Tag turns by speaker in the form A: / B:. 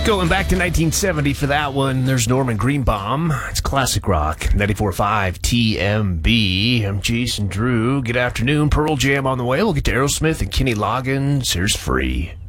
A: Going back to 1970 for that one, there's Norman Greenbaum. It's classic rock, 94.5 TMB. I'm Jason Drew. Good afternoon. Pearl Jam on the way. We'll get to Aerosmith and Kenny Loggins. Here's Free.